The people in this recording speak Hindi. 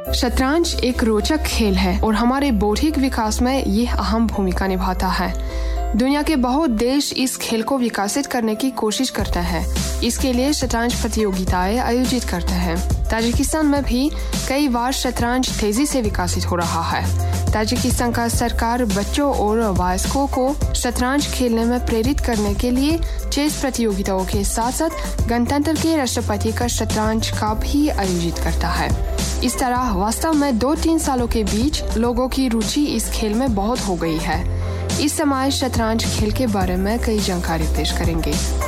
शतरंज एक रोचक खेल है और हमारे बौद्धिक विकास में यह अहम भूमिका निभाता है। दुनिया के बहुत देश इस खेल को विकसित करने की कोशिश करते हैं। इसके लिए शतरंज प्रतियोगिताएं आयोजित करते हैं। ताजिकिस्तान में भी कई बार शतरंज तेजी से विकसित हो रहा है। ताजिकिस्तान का सरकार बच्चों और वयस्कों को शतरंज खेलने में प्रेरित करने के लिए चेस प्रतियोगिताओं के साथ साथ गणतंत्र के राष्ट्रपति का शतरंज कप भी आयोजित करता है। इस तरह वास्तव में 2-3 सालों के बीच लोगों की रुचि इस खेल में बहुत हो गई है। इस समय शतरंज खेल के बारे में कई जानकारी पेश करेंगे।